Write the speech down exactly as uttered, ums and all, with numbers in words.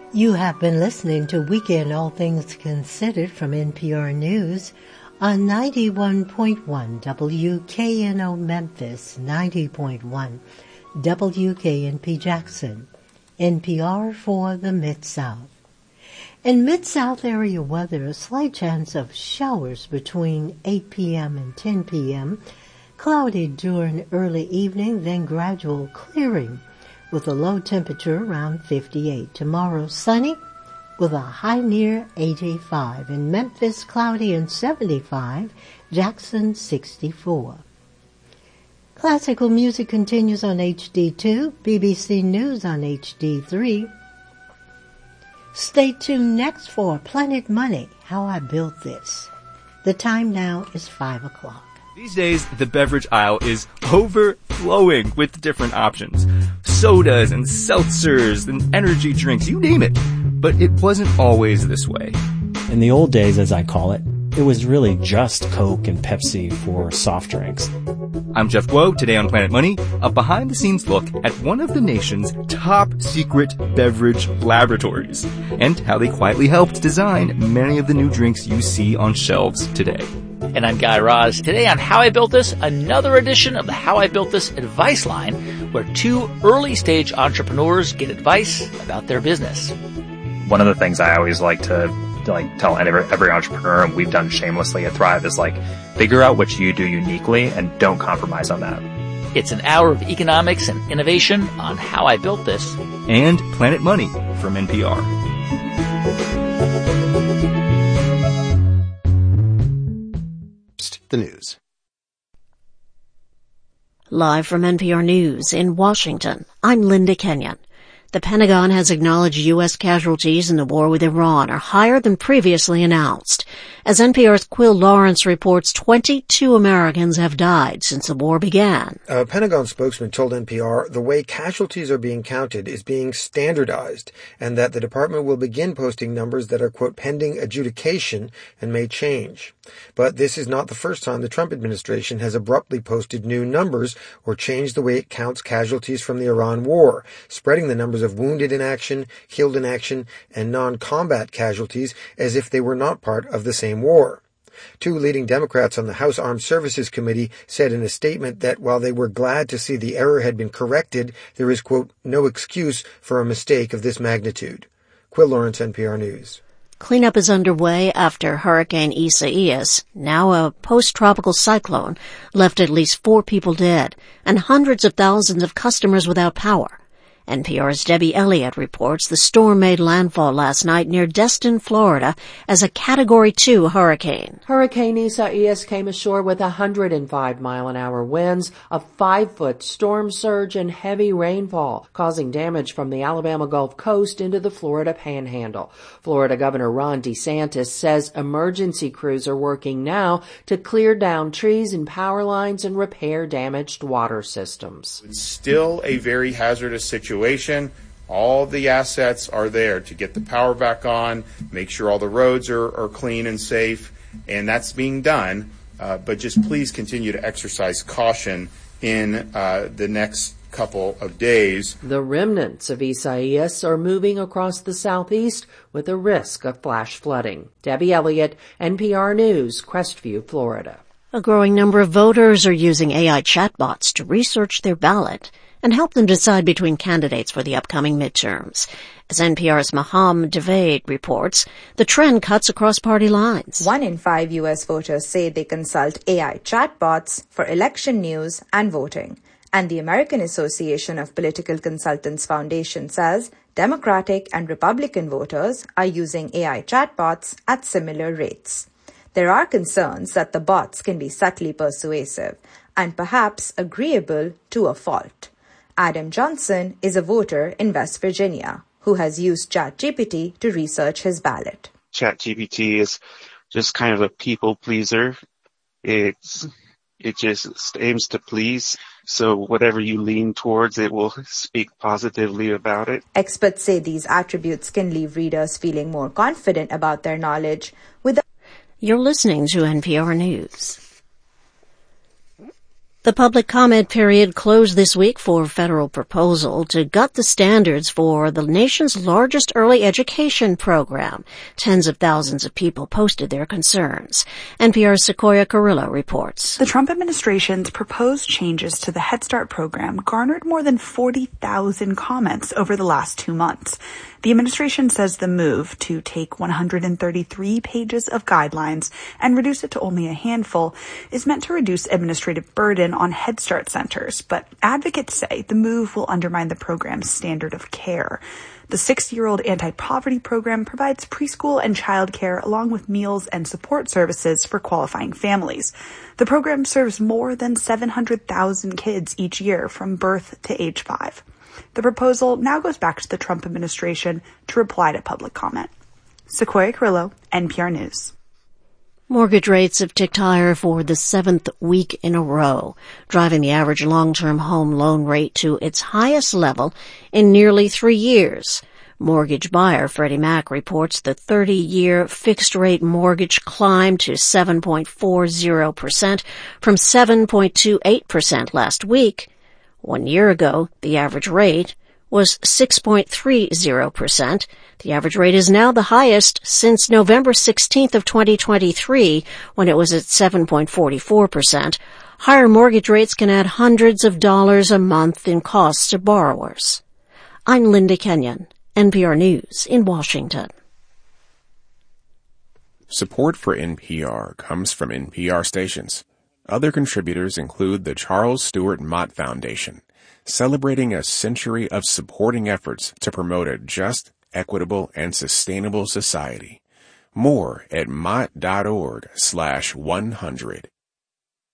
You have been listening to Weekend All Things Considered from N P R News on ninety-one point one W K N O Memphis, ninety point one W K N P Jackson, N P R for the Mid-South. In Mid-South area weather, a slight chance of showers between eight p.m. and ten p.m., cloudy during early evening, then gradual clearing with a low temperature around fifty-eight. Tomorrow, sunny with a high near eighty-five. In Memphis, cloudy and seventy-five. Jackson, sixty-four. Classical music continues on H D two, B B C News on H D three. Stay tuned next for Planet Money, How I Built This. The time now is five o'clock. These days, the beverage aisle is overflowing with different options. Sodas and seltzers and energy drinks, you name it. But it wasn't always this way. In the old days, as I call it, it was really just Coke and Pepsi for soft drinks. I'm Jeff Guo. Today on Planet Money, a behind-the-scenes look at one of the nation's top-secret beverage laboratories and how they quietly helped design many of the new drinks you see on shelves today. And I'm Guy Raz. Today on How I Built This, another edition of the How I Built This advice line, where two early-stage entrepreneurs get advice about their business. One of the things I always like to, to like tell every, every entrepreneur, and we've done shamelessly at Thrive, is like, figure out what you do uniquely and don't compromise on that. It's an hour of economics and innovation on How I Built This. And Planet Money from N P R. The news. Live from N P R News in Washington, I'm Linda Kenyon. The Pentagon has acknowledged U S casualties in the war with Iran are higher than previously announced. As N P R's Quill Lawrence reports, twenty-two Americans have died since the war began. A Pentagon spokesman told N P R the way casualties are being counted is being standardized and that the department will begin posting numbers that are, quote, pending adjudication and may change. But this is not the first time the Trump administration has abruptly posted new numbers or changed the way it counts casualties from the Iran war, spreading the numbers of wounded in action, killed in action, and non-combat casualties as if they were not part of the same war. Two leading Democrats on the House Armed Services Committee said in a statement that while they were glad to see the error had been corrected, there is, quote, no excuse for a mistake of this magnitude. Quill Lawrence, N P R News. Cleanup is underway after Hurricane Isaias, now a post-tropical cyclone, left at least four people dead and hundreds of thousands of customers without power. N P R's Debbie Elliott reports the storm made landfall last night near Destin, Florida, as a Category two hurricane. Hurricane Isaias came ashore with one hundred five mile an hour winds, a five-foot storm surge, and heavy rainfall, causing damage from the Alabama Gulf Coast into the Florida Panhandle. Florida Governor Ron DeSantis says emergency crews are working now to clear down trees and power lines and repair damaged water systems. It's still a very hazardous situation. All the assets are there to get the power back on, make sure all the roads are, are clean and safe, and that's being done. Uh, but just please continue to exercise caution in uh, the next couple of days. The remnants of Isaias are moving across the southeast with a risk of flash flooding. Debbie Elliott, N P R News, Crestview, Florida. A growing number of voters are using A I chatbots to research their ballot and help them decide between candidates for the upcoming midterms. As N P R's Maham Javed reports, the trend cuts across party lines. One in five U S voters say they consult A I chatbots for election news and voting. And the American Association of Political Consultants Foundation says Democratic and Republican voters are using A I chatbots at similar rates. There are concerns that the bots can be subtly persuasive and perhaps agreeable to a fault. Adam Johnson is a voter in West Virginia who has used ChatGPT to research his ballot. ChatGPT is just kind of a people pleaser. It's, it just aims to please. So whatever you lean towards, it will speak positively about it. Experts say these attributes can leave readers feeling more confident about their knowledge. With You're listening to N P R News. The public comment period closed this week for a federal proposal to gut the standards for the nation's largest early education program. Tens of thousands of people posted their concerns. N P R's Sequoia Carrillo reports. The Trump administration's proposed changes to the Head Start program garnered more than forty thousand comments over the last two months. The administration says the move to take one hundred thirty-three pages of guidelines and reduce it to only a handful is meant to reduce administrative burden on Head Start centers, but advocates say the move will undermine the program's standard of care. The sixty-year-old anti-poverty program provides preschool and childcare along with meals and support services for qualifying families. The program serves more than seven hundred thousand kids each year from birth to age five. The proposal now goes back to the Trump administration to reply to public comment. Sequoia Carrillo, N P R News. Mortgage rates have ticked higher for the seventh week in a row, driving the average long-term home loan rate to its highest level in nearly three years. Mortgage buyer Freddie Mac reports the thirty-year fixed-rate mortgage climbed to seven point four zero percent from seven point two eight percent last week. One year ago, the average rate was six point three zero percent. The average rate is now the highest since November sixteenth of twenty twenty-three, when it was at seven point four four percent. Higher mortgage rates can add hundreds of dollars a month in costs to borrowers. I'm Linda Kenyon, N P R News in Washington. Support for N P R comes from N P R stations. Other contributors include the Charles Stewart Mott Foundation, celebrating a century of supporting efforts to promote a just, equitable, and sustainable society. More at mott.org slash 100.